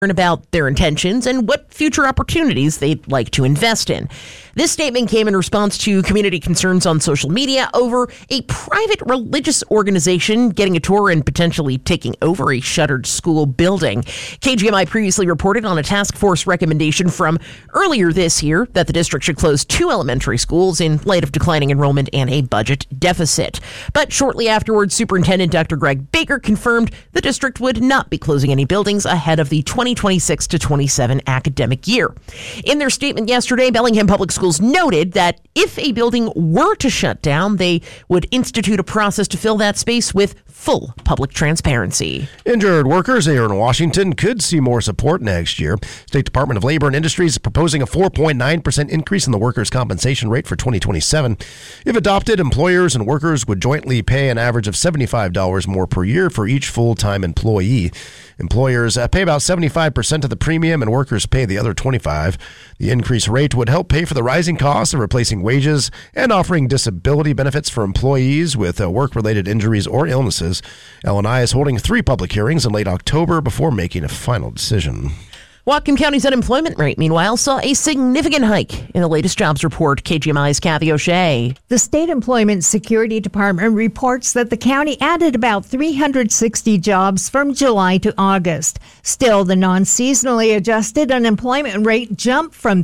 about their intentions and what future opportunities they'd like to invest in. This statement came in response to community concerns on social media over a private religious organization getting a tour and potentially taking over a shuttered school building. KGMI previously reported on a task force recommendation from earlier this year that the district should close 2 elementary schools in light of declining enrollment and a budget deficit. But shortly afterwards, Superintendent Dr. Greg Baker confirmed the district would not be closing any buildings ahead of the 2026 to 27 academic year. In their statement yesterday, Bellingham Public Schools noted that if a building were to shut down, they would institute a process to fill that space with full public transparency. Injured workers here in Washington could see more support next year. State Department of Labor and Industries is proposing a 4.9% increase in the workers' compensation rate for 2027. If adopted, employers and workers would jointly pay an average of $75 more per year for each full-time employee. Employers pay about 75% of the premium and workers pay the other 25%. The increased rate would help pay for the rising costs of replacing wages and offering disability benefits for employees with work-related injuries or illnesses. LNI is holding 3 public hearings in late October before making a final decision. Whatcom County's unemployment rate, meanwhile, saw a significant hike in the latest jobs report. KGMI's Kathy O'Shea. The State Employment Security Department reports that the county added about 360 jobs from July to August. Still, the non-seasonally adjusted unemployment rate jumped from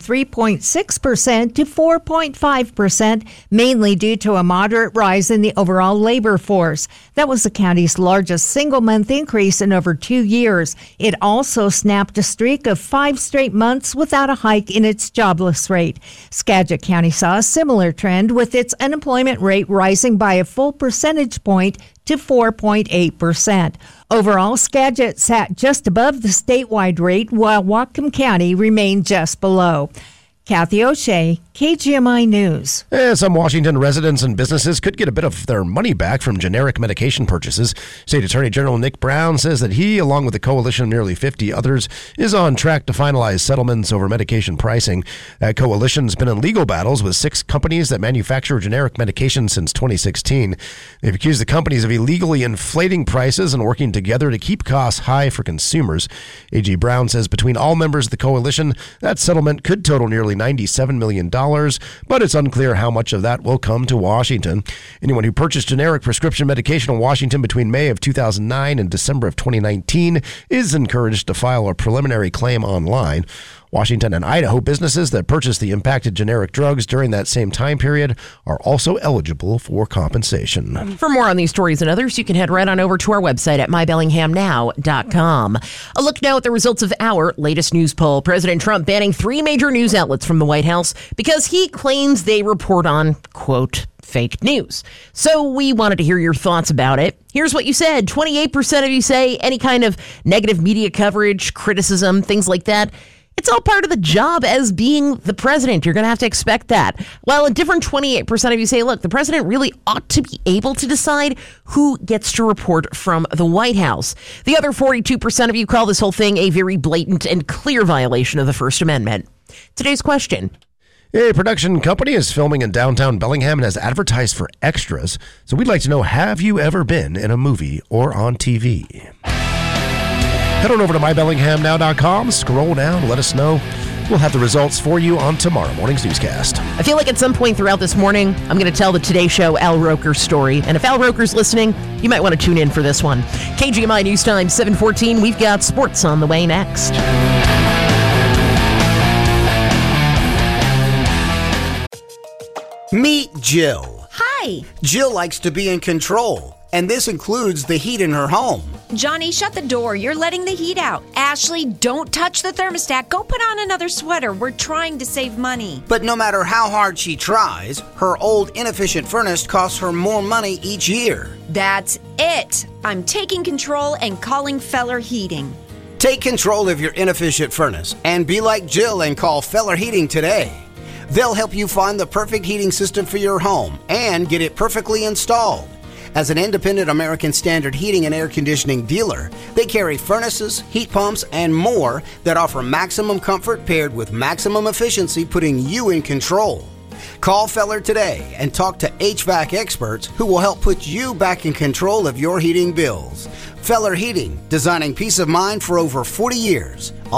3.6% to 4.5%, mainly due to a moderate rise in the overall labor force. That was the county's largest single-month increase in over 2 years. It also snapped a streak of 5 straight months without a hike in its jobless rate. Skagit County saw a similar trend, with its unemployment rate rising by a full percentage point to 4.8%. Overall, Skagit sat just above the statewide rate, while Whatcom County remained just below. Kathy O'Shea, KGMI News. Some Washington residents and businesses could get a bit of their money back from generic medication purchases. State Attorney General Nick Brown says that he, along with a coalition of nearly 50 others, is on track to finalize settlements over medication pricing. That coalition's been in legal battles with 6 companies that manufacture generic medications since 2016. They've accused the companies of illegally inflating prices and working together to keep costs high for consumers. AG Brown says between all members of the coalition, that settlement could total nearly $97 million, but it's unclear how much of that will come to Washington. Anyone who purchased generic prescription medication in Washington between May of 2009 and December of 2019 is encouraged to file a preliminary claim online. Washington and Idaho businesses that purchased the impacted generic drugs during that same time period are also eligible for compensation. For more on these stories and others, you can head right on over to our website at mybellinghamnow.com. A look now at the results of our latest news poll. President Trump banning 3 major news outlets from the White House because he claims they report on, quote, fake news. So we wanted to hear your thoughts about it. Here's what you said. 28% of you say any kind of negative media coverage, criticism, things like that, it's all part of the job as being the president. You're going to have to expect that. While a different 28% of you say, look, the president really ought to be able to decide who gets to report from the White House. The other 42% of you call this whole thing a very blatant and clear violation of the First Amendment. Today's question. A production company is filming in downtown Bellingham and has advertised for extras. So we'd like to know, have you ever been in a movie or on TV? Head on over to mybellinghamnow.com, scroll down, let us know. We'll have the results for you on tomorrow morning's newscast. I feel like at some point throughout this morning, I'm going to tell the Today Show Al Roker story. And if Al Roker's listening, you might want to tune in for this one. KGMI News Time, 7:14. We've got sports on the way next. Meet Jill. Hi. Jill likes to be in control, and this includes the heat in her home. Johnny, shut the door. You're letting the heat out. Ashley, don't touch the thermostat. Go put on another sweater. We're trying to save money. But no matter how hard she tries, her old inefficient furnace costs her more money each year. That's it. I'm taking control and calling Feller Heating. Take control of your inefficient furnace and be like Jill and call Feller Heating today. They'll help you find the perfect heating system for your home and get it perfectly installed. As an independent American Standard heating and air conditioning dealer, they carry furnaces, heat pumps, and more that offer maximum comfort paired with maximum efficiency, putting you in control. Call Feller today and talk to HVAC experts who will help put you back in control of your heating bills. Feller Heating, designing peace of mind for over 40 years.